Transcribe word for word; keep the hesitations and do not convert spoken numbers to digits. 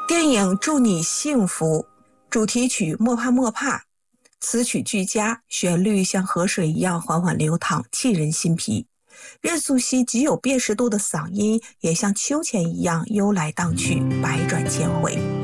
电影《祝你幸福》主题曲《莫怕莫怕》，词曲俱佳，旋律像河水一样缓缓流淌，沁人心脾。任素汐极有辨识度的嗓音，也像秋千一样悠来荡去，百转千回。